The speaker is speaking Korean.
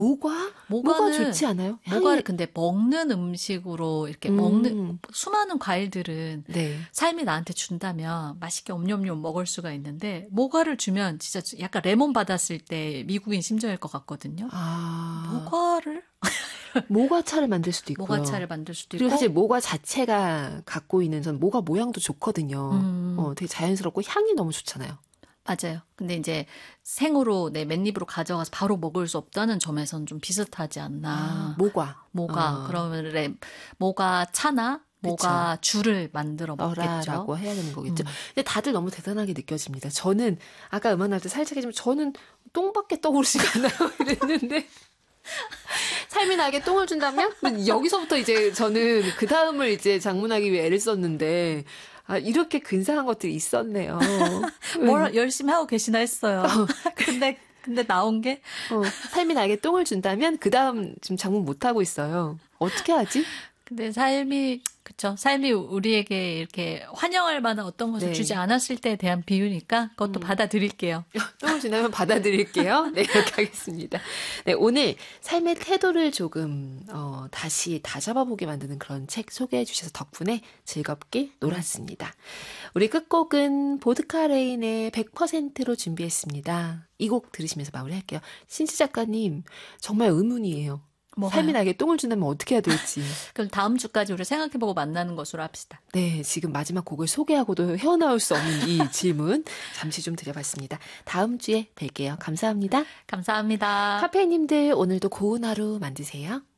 모과? 모가 모과는 좋지 않아요? 모과를 근데 먹는 음식으로 이렇게 먹는 수많은 과일들은 네. 삶이 나한테 준다면 맛있게 옴뇸뇸 먹을 수가 있는데 모과를 주면 진짜 약간 레몬 받았을 때 미국인 심정일 것 같거든요. 모과를? 모과차를 만들 수도 있고요. 모과차를 만들 수도 그리고 있고. 사실 모과 자체가 갖고 있는 전 모과 모양도 좋거든요. 되게 자연스럽고 향이 너무 좋잖아요. 맞아요. 근데 이제 생으로 맨입으로 가져가서 바로 먹을 수 없다는 점에서는 좀 비슷하지 않나. 모과. 그러면 모과 차나 모과 주를 만들어 먹겠죠. 라고 해야 되는 거겠죠. 근데 다들 너무 대단하게 느껴집니다. 저는 아까 음악 나올 때 살짝 했지만 저는 똥밖에 떠오르지가 않아요. 이랬는데 삶이 나에게 똥을 준다면? 여기서부터 이제 저는 그 다음을 이제 장문하기 위해 애를 썼는데 이렇게 근사한 것들이 있었네요. 뭘 열심히 하고 계시나 했어요. 근데 나온 게 삶이 나에게 똥을 준다면 그 다음 지금 장문 못 하고 있어요. 어떻게 하지? 근데 삶이 우리에게 이렇게 환영할 만한 어떤 것을 주지 않았을 때에 대한 비유니까 그것도 받아들일게요. 똥을 준다면 받아들일게요. 네, 이렇게 하겠습니다. 네, 오늘 삶의 태도를 조금 다시 다잡아보게 만드는 그런 책 소개해 주셔서 덕분에 즐겁게 놀았습니다. 우리 끝곡은 보드카 레인의 100%로 준비했습니다. 이 곡 들으시면서 마무리할게요. 신지 작가님, 정말 의문이에요. 삶이 나에게 똥을 준다면 어떻게 해야 될지. 그럼 다음 주까지 우리 생각해보고 만나는 것으로 합시다. 네, 지금 마지막 곡을 소개하고도 헤어나올 수 없는 이 질문 잠시 좀 드려봤습니다. 다음 주에 뵐게요. 감사합니다. 감사합니다. 카페님들 오늘도 고운 하루 만드세요.